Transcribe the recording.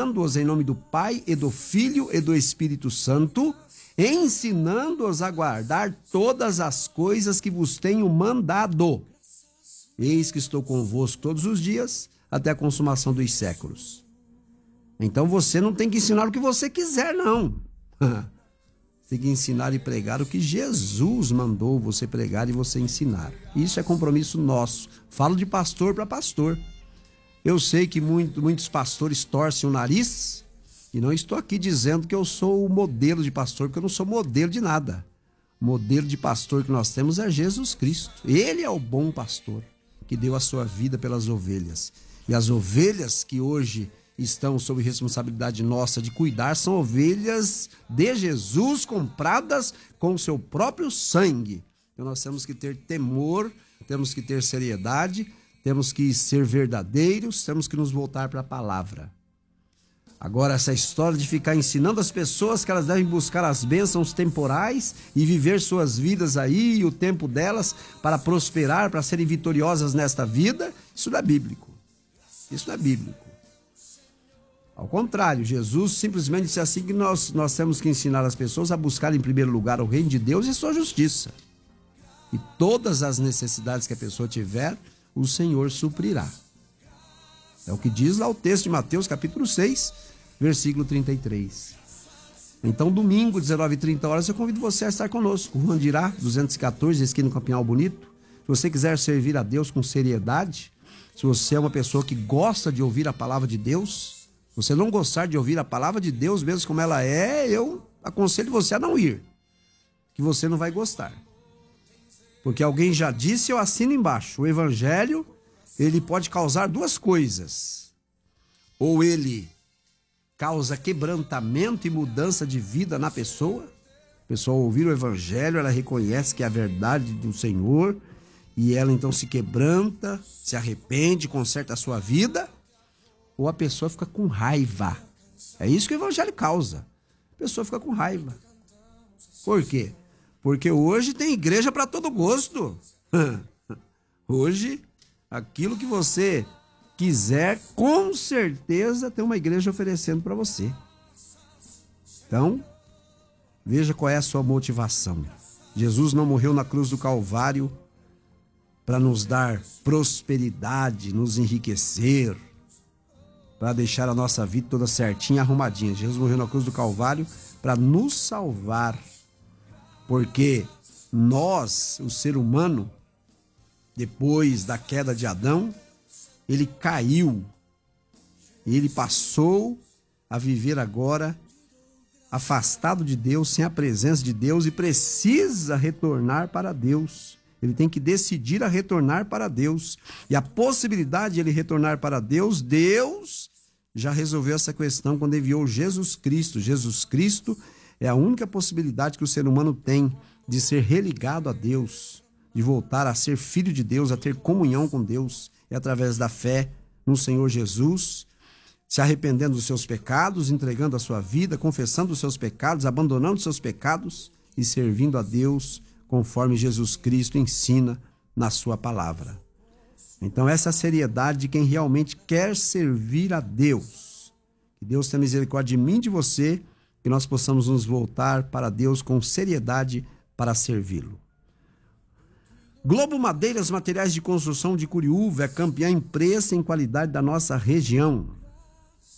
batizando-os em nome do Pai e do Filho e do Espírito Santo, ensinando-os a guardar todas as coisas que vos tenho mandado. Eis que estou convosco todos os dias, até a consumação dos séculos. Então você não tem que ensinar o que você quiser, não. Tem que ensinar e pregar o que Jesus mandou você pregar e você ensinar. Isso é compromisso nosso. Falo de pastor para pastor. Eu sei que muitos pastores torcem o nariz e não estou aqui dizendo que eu sou o modelo de pastor, porque eu não sou modelo de nada. O modelo de pastor que nós temos é Jesus Cristo. Ele é o bom pastor que deu a sua vida pelas ovelhas. E as ovelhas que hoje estão sob responsabilidade nossa de cuidar são ovelhas de Jesus compradas com o seu próprio sangue. Então nós temos que ter temor, temos que ter seriedade, temos que ser verdadeiros, temos que nos voltar para a palavra. Agora, essa história de ficar ensinando as pessoas que elas devem buscar as bênçãos temporais e viver suas vidas aí e o tempo delas para prosperar, para serem vitoriosas nesta vida, isso não é bíblico. Isso não é bíblico. Ao contrário, Jesus simplesmente disse assim que nós temos que ensinar as pessoas a buscar em primeiro lugar o reino de Deus e sua justiça. E todas as necessidades que a pessoa tiver, o Senhor suprirá. É o que diz lá o texto de Mateus, capítulo 6, versículo 33. Então, domingo, 19h30, eu convido você a estar conosco. Rua Andirá, 214, esquina do Campinhal Bonito. Se você quiser servir a Deus com seriedade, se você é uma pessoa que gosta de ouvir a palavra de Deus, se você não gostar de ouvir a palavra de Deus, mesmo como ela é, eu aconselho você a não ir, que você não vai gostar. Porque alguém já disse, eu assino embaixo, o evangelho, ele pode causar duas coisas. Ou ele causa quebrantamento e mudança de vida na pessoa. A pessoa ouvir o evangelho, ela reconhece que é a verdade do Senhor, e ela então se quebranta, se arrepende, conserta a sua vida. Ou a pessoa fica com raiva. É isso que o evangelho causa. A pessoa fica com raiva. Por quê? Porque hoje tem igreja para todo gosto. Hoje, aquilo que você quiser, com certeza tem uma igreja oferecendo para você. Então, veja qual é a sua motivação. Jesus não morreu na cruz do Calvário para nos dar prosperidade, nos enriquecer, para deixar a nossa vida toda certinha, arrumadinha. Jesus morreu na cruz do Calvário para nos salvar. Porque nós, o ser humano, depois da queda de Adão, ele caiu. E ele passou a viver agora afastado de Deus, sem a presença de Deus, e precisa retornar para Deus. Ele tem que decidir a retornar para Deus. E a possibilidade de ele retornar para Deus, Deus já resolveu essa questão quando enviou Jesus Cristo. Jesus Cristo é a única possibilidade que o ser humano tem de ser religado a Deus, de voltar a ser filho de Deus, a ter comunhão com Deus. É através da fé no Senhor Jesus, se arrependendo dos seus pecados, entregando a sua vida, confessando os seus pecados, abandonando os seus pecados e servindo a Deus conforme Jesus Cristo ensina na sua palavra. Então essa é a seriedade de quem realmente quer servir a Deus. Que Deus tenha misericórdia de mim e de você, que nós possamos nos voltar para Deus com seriedade para servi-lo. Globo Madeiras, materiais de construção de Curiúva, é campeã em preço e em qualidade da nossa região.